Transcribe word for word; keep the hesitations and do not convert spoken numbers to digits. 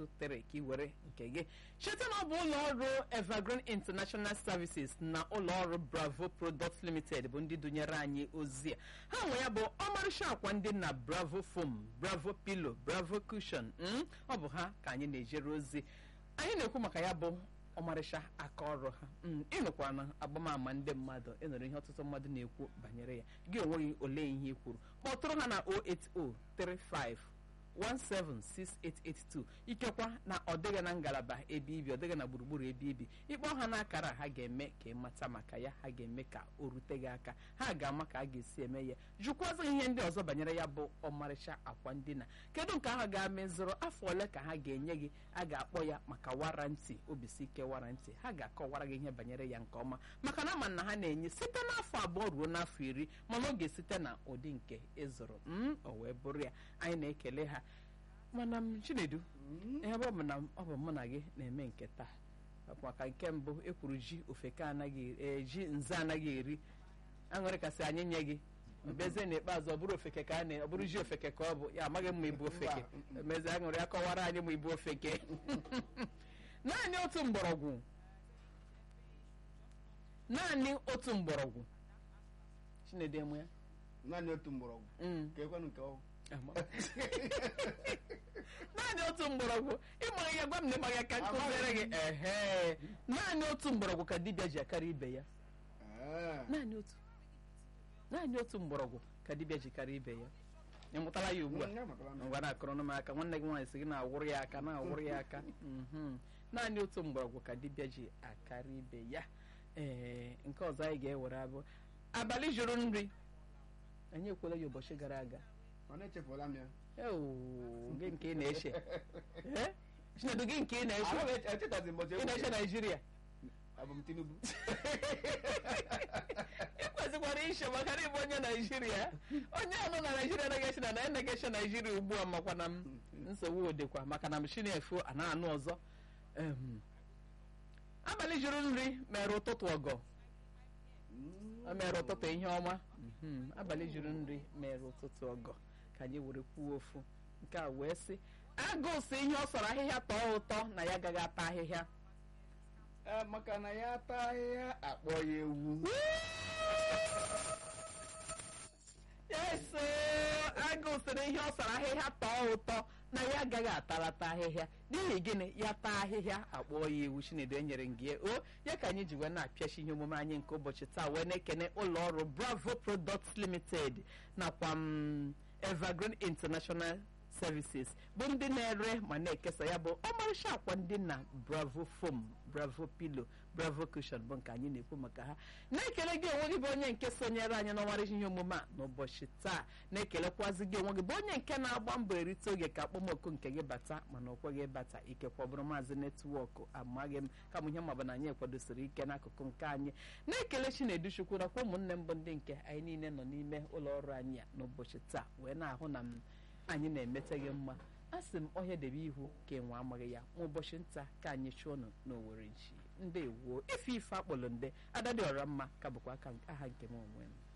two three ka ị were nke gị. Cheta na ọ bụ ụlọ ọrụ Evergreen International Services na ụlọ ọrụ Bravo Products Limited bụ ndị dunyere anyị ozi a. Ha nwe ya bụ ọmarịcha akwa ndị na Bravo Foam, Bravo Pillow, Bravo Cushion. Ọ bụ ha ka anyị na-ejere ozi. Anyị na-ekwu maka ya bụ ọmarịcha aka ọrụ ha. Ịnụkwa na agbamama ndị mmadụ, ịnụrụ ihe ọtụtụ mmadụ na-ekwu banyere ya. Gị onwe gị olee ihe i kwuru? Kpọtụrụ ha na zero eight zero three five one seven six eight eight two. Ikekwa na ọ dịghị na ngalaba ebe ibi, ọ dịghị na gburugburu ebe ibi, ịkpọ ha n'akara ha ga-eme ka ị mata maka ya, ha ga-eme ka o rute gị aka, ha ga-ama ka a ga-esi eme ya. Jụkwazị ihe ndị ọzọ banyere ya bụ ọmarịcha akwa ndina. Kedu nke ahụ ga-amezụrụ, afọ ole ka ha ga-enye gị? A ga-akpọ ya maka warranty, obisi ike warranty. Ha ga-akọwara gị ihe banyere ya nke ọma, maka na ama na ha na-enye site n'afọ abụọ ruo n'afọ iri, mana ọ ga-esite na ụdị nke ịzụrụ. m o wee bụrụ ya, anyị na-ekele ha. Mana m Chinedu, ihe ọ bụ na ọ bụ mụ na gị na-eme nke taa, maka nke mbụ ekwuru ji ofeke anaghị e ji nze anaghị eri, aṅụrị kasị anyị nye gị bezie n'ikpeazụ ọ bụrụ ofeke ka a na ọ bụrụ ji ofeke ka ọ bụ ya, amaghị m ma ibu ofeke, mezi aṅụrị akọwara anyị ma ibu ofeke. Naanị otu mgbọrọgwụ naanị otu mgbọrọgwụ Chinedu emu ya naanị otu mgbọrọgwụ ka ekwenụ nke ọ naanị otu mgbọrọgwụ ịma ihe gwa m na ịmaghị aka nkụziere gị. Ehe, naanị otu mgbọrọgwụ ka dibịa ji akarị ibe ya. Naanị otu naanị otu mgbọrọgwụ ka dibịa ji karị ibe ya. Ị mụtara ya ugbu a? Ngwa na-akụrụ m aka, nwanne gị nwaanyị sị gị na-awụrụ ya aka na-awụrụ ya aka. Naanị otu mgbọrọgwụ ka dibịa ji akarị ibe ya. Ee, nke ọzọ anyị ga-ewere abụ abalị jụrụ nri. Anyị ekwela ya ụbọchị gara aga. Ọ na-echefula m ya. Ewu, gị nke ị na-eche. Eh? Chinedu, gị nke ị na-eche. Ahụ echetazi mbọchị Ị na-eche Naịjirịa. Abụ m Tinubu. Ị kwesịkwara ishe maka na ịbụ onye Naịjirịa. Onye anọ na Naịjirịa anaghị eche na anaghị eche Naịjirịa ugbu a, makwa na m nsogbu dịkwa maka na m Chinefu a na-anụ ọzọ. Abalị jụrụ nri mere ụtụtụ ọgọ. O mere ụtụtụ ihe ọma. Abalị jụrụ nri mere ụtụtụ ọgọ. Ka anyị were kwuo ofu nke a wee sị agụụ si ihe ọ sọrọ ahịhịa tọọ ụtọ na ya agaghị ata ahịhịa. Ee, maka na ya ata ahịhịa akpọ ya ewu. Yes, agụụ sịrị ihe ọ sọrọ ahịhịa tọọ ụtọ na ya agaghị atalata ahịhịa. N'ihi gịnị? Ya taa ahịhịa akpọ ya ewu. Chinedu enyere gị o ya ka anyị ji wee na-apịachi ihe omume anyị nke ụbọchị taa, wee na-ekene ụlọ ọrụ Bravo Products Limited nakwa m Evergreen International Services bụ ndị na-ere ma na-ekesa ya bụ ọmarịcha akwa ndị na Bravo Foam, Bravo Pillow, Bravo Cushion bụ nke anyị na-ekwu maka ha. Na-ekele gị onwe gị bụ onye nke sonyere anyị n'ọmarịcha ihe omume a n'ụbọchị taa. Na-ekelekwazi gị onwe gị bụ onye nke na-agba mbọ erite oge ka akpọmọkụ nke gị bata mana ọ kweghị ịbata, ikekwa bụrụ maazị netwọk amaghị m kama ihe mabụ na anyị ekwadosiri ike n'akụkụ nke anyị. Na-ekele Chinedu Chukwu nakwa ụmụnne mbụ ndị nke anyị niile nọ n'ime ụlọ ọrụ anyị a n'ụbọchị taa wee na-ahụ na m anyị na-emete gị mma. A sị m ọhịa debe ihu ka enwe amaghị ya, nwa ụbọchị nta ka anyị chụọ nụ n'Owerre nchi. Ndewo, ife ife akpọrọ nde Adadịọra mma ka bụkwa aka aha nke m onwe m.